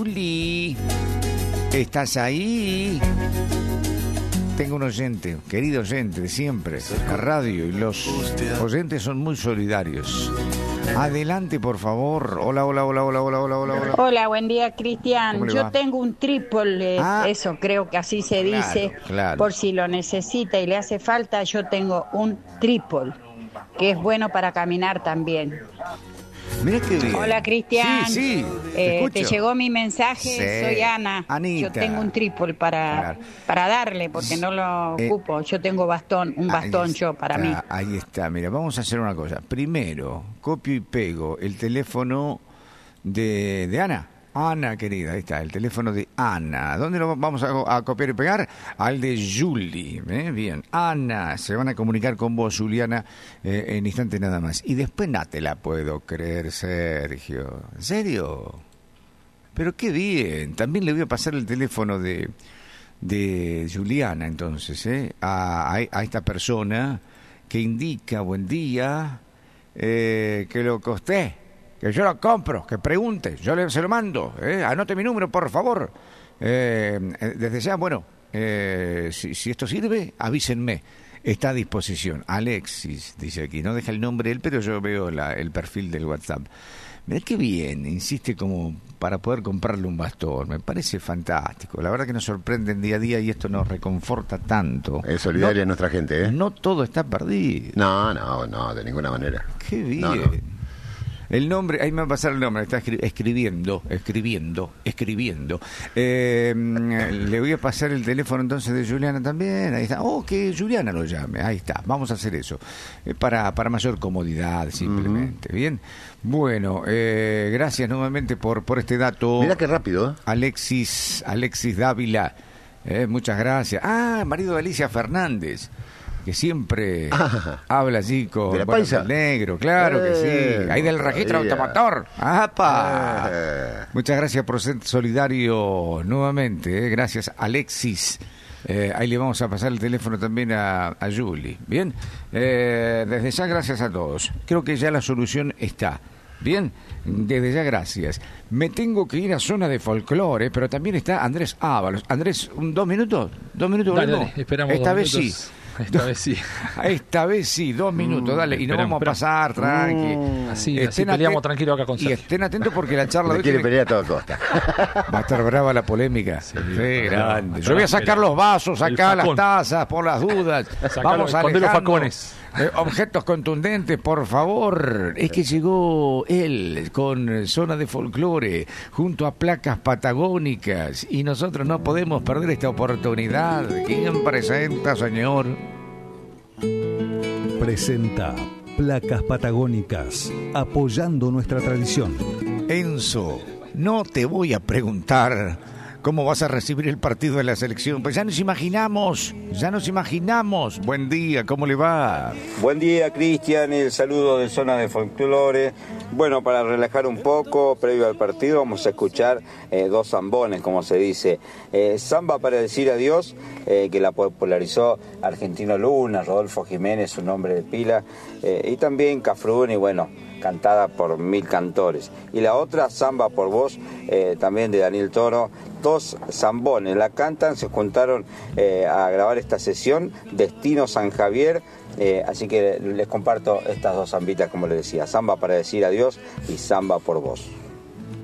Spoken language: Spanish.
Juli, ¿estás ahí? Tengo un oyente, querido oyente de siempre, la radio, y los oyentes son muy solidarios. Adelante, por favor. Hola. Hola, buen día, Cristian. Yo tengo un trípode, eso creo que así se dice, claro. Por si lo necesita y le hace falta, yo tengo un trípode, que es bueno para caminar también. Mira qué bien. Hola, Cristian. Sí, te llegó mi mensaje, sí. Soy Ana. Anita. Yo tengo un trípode para darle, porque no lo ocupo. Yo tengo un bastón yo para mí. Ahí está, mira, vamos a hacer una cosa. Primero, copio y pego el teléfono de Ana. Ana, querida, ahí está, el teléfono de Ana. ¿Dónde lo vamos a copiar y pegar? Al de Julie. Bien, Ana, se van a comunicar con vos, Juliana, en instante nada más. Y después no te la puedo creer, Sergio. ¿En serio? Pero qué bien. También le voy a pasar el teléfono de Juliana, entonces, a esta persona que indica, buen día, que lo costé. Que yo lo compro, que pregunte, se lo mando, anote mi número, por favor. Desde ya, bueno, si esto sirve, avísenme, está a disposición. Alexis, dice aquí, no deja el nombre él, pero yo veo el perfil del WhatsApp. Mirá qué bien, insiste como para poder comprarle un bastón, me parece fantástico. La verdad que nos sorprenden día a día y esto nos reconforta tanto. Es solidaria nuestra gente, ¿eh? No todo está perdido. No, de ninguna manera. Qué bien. No. El nombre, ahí me va a pasar el nombre, está escribiendo. Le voy a pasar el teléfono entonces de Juliana también, ahí está. Que Juliana lo llame, ahí está, vamos a hacer eso. Para mayor comodidad, simplemente, ¿bien? Bueno, gracias nuevamente por este dato. Mira qué rápido, Alexis Dávila, muchas gracias. Marido de Alicia Fernández, que siempre habla allí con ¿De la paisa? El negro, claro que sí. Ahí del registro automotor. Muchas gracias por ser solidario nuevamente. Gracias, Alexis. Ahí le vamos a pasar el teléfono también a Julie. Bien, desde ya gracias a todos. Creo que ya la solución está. Bien, desde ya gracias. Me tengo que ir a zona de folclore, pero también está Andrés Ábalos. Andrés, ¿2 minutos? Dale, esperamos esta 2 vez minutos. sí. Esta vez sí, 2 minutos, dale, y nos vamos a pasar, tranqui. Así peleamos tranquilo acá con Sergio. Y estén atentos porque la charla de hoy quiere pelear a toda costa. va a estar brava la polémica. Sí, grande. Yo voy a sacar los vasos acá, las tazas, por las dudas. Vamos a los facones. Objetos contundentes, por favor. Es que llegó él con Zona de Folclore junto a Placas Patagónicas y nosotros no podemos perder esta oportunidad. ¿Quién presenta, señor? Presenta Placas Patagónicas, apoyando nuestra tradición. Enzo, no te voy a preguntar cómo vas a recibir el partido de la selección, pues ya nos imaginamos. Buen día, ¿cómo le va? Buen día, Cristian, el saludo de Zona de Folclore. Bueno, para relajar un poco, previo al partido, vamos a escuchar 2 zambones, como se dice. Samba para decir adiós, que la popularizó Argentino Luna, Rodolfo Jiménez, su nombre de pila, y también Cafrune, bueno, cantada por 1000 cantores. Y la otra, Samba por vos, también de Daniel Toro. 2 zambones, la cantan, se juntaron a grabar esta sesión, Destino San Javier, así que les comparto estas 2 zambitas, como les decía, Samba para decir adiós y Samba por vos.